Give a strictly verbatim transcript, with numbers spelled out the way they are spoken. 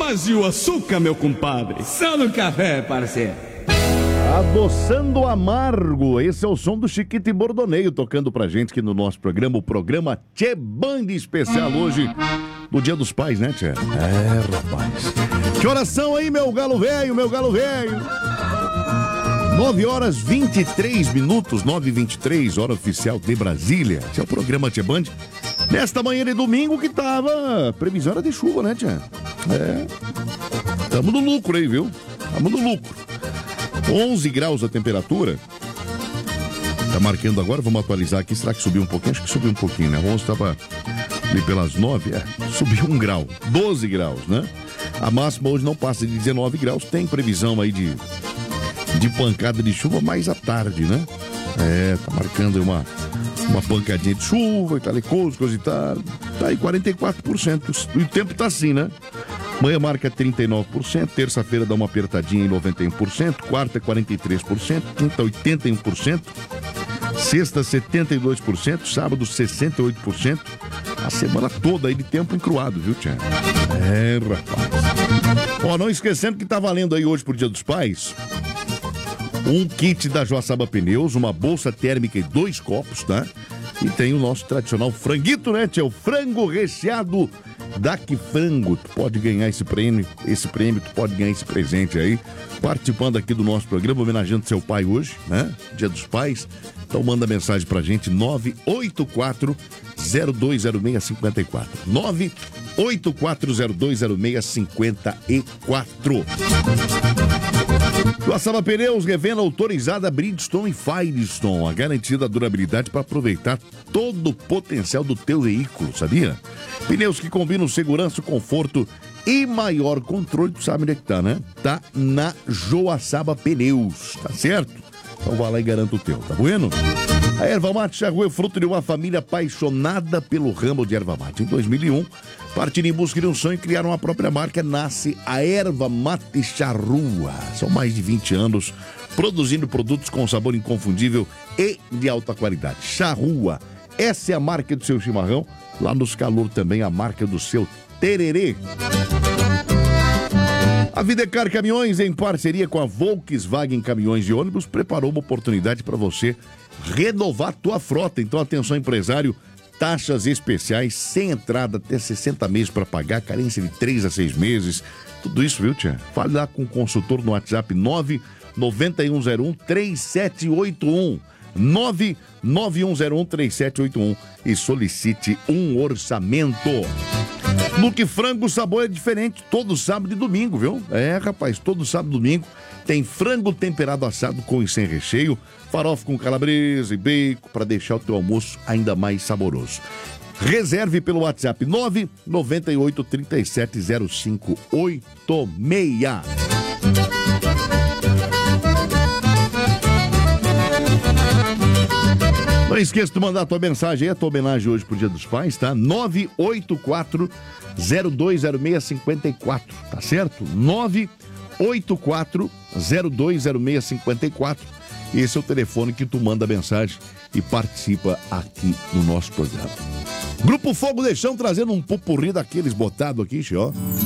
Mas e o açúcar, meu compadre? Só no café, parceiro. Adoçando amargo, esse é o som do Chiquito e Bordoneio tocando pra gente aqui no nosso programa, o programa Tchê Band especial hoje, no Dia dos Pais, né, Tchê? É, rapaz. Que oração aí, meu galo velho, meu galo velho. nove horas e vinte e três minutos, nove e vinte e três, hora oficial de Brasília. Esse é o programa Tchê Band. Nesta manhã de domingo que tava, previsão era de chuva, né, Tchê? É, tamo no lucro aí, viu? Tamo no lucro. onze graus a temperatura. Tá marcando agora, vamos atualizar aqui. Será que subiu um pouquinho? Acho que subiu um pouquinho, né? O onze estava ali pelas nove, é, subiu um grau. doze graus, né? A máxima hoje não passa de dezenove graus. Tem previsão aí de, de pancada de chuva mais à tarde, né? É, tá marcando uma, uma pancadinha de chuva e tal, coisa e tal. Tá aí quarenta e quatro por cento. E o tempo tá assim, né? Amanhã marca trinta e nove por cento, terça-feira dá uma apertadinha em noventa e um por cento, quarta quarenta e três por cento, quinta oitenta e um por cento, sexta setenta e dois por cento, sábado sessenta e oito por cento. A semana toda aí de tempo encruado, viu, Tchê? É, rapaz. Ó, não esquecendo que tá valendo aí hoje pro Dia dos Pais um kit da Joaçaba Pneus, uma bolsa térmica e dois copos, tá? E tem o nosso tradicional franguito, né, Tchê? O frango recheado Daqui Frango. Tu pode ganhar esse prêmio, esse prêmio, tu pode ganhar esse presente aí, participando aqui do nosso programa, homenageando seu pai hoje, né? Dia dos Pais. Então manda mensagem pra gente, nove oito quatro zero dois zero seis cinco quatro. nove oito quatro zero dois zero seis cinco quatro. Joaçaba Pneus, revenda autorizada Bridgestone e Firestone, a garantida durabilidade para aproveitar todo o potencial do teu veículo, sabia? Pneus que combinam segurança, conforto e maior controle, tu sabe onde é que tá, né? Tá na Joaçaba Pneus, tá certo? Então vai lá e garanta o teu, tá bueno? A erva mate charrua é fruto de uma família apaixonada pelo ramo de erva mate. Em dois mil e um, partindo em busca de um sonho, criaram a própria marca, nasce a erva mate charrua. São mais de vinte anos produzindo produtos com sabor inconfundível e de alta qualidade. Charrua, essa é a marca do seu chimarrão. Lá nos Calor também a marca do seu tererê. A Videcar Caminhões, em parceria com a Volkswagen Caminhões e Ônibus, preparou uma oportunidade para você renovar tua frota. Então, atenção, empresário, taxas especiais, sem entrada, até sessenta meses para pagar, carência de três a seis meses. Tudo isso, viu, tia? Fale lá com o consultor no WhatsApp nove nove um zero um três sete oito um. nove nove um zero um três sete oito um e solicite um orçamento. No que frango, o sabor é diferente todo sábado e domingo, viu? É, rapaz, todo sábado e domingo tem frango temperado assado com e sem recheio, farofa com calabresa e bacon para deixar o teu almoço ainda mais saboroso. Reserve pelo WhatsApp nove nove oito três sete zero cinco oito seis. Não esqueça de mandar a tua mensagem aí, a tua homenagem hoje pro Dia dos Pais, tá? nove oito quatro zero dois zero seis cinco quatro, tá certo? nove oito quatro zero dois zero seis cinco quatro. Esse é o telefone que tu manda mensagem e participa aqui no nosso programa. Grupo Fogo de Chão trazendo um pupurri daqueles botado aqui, ó.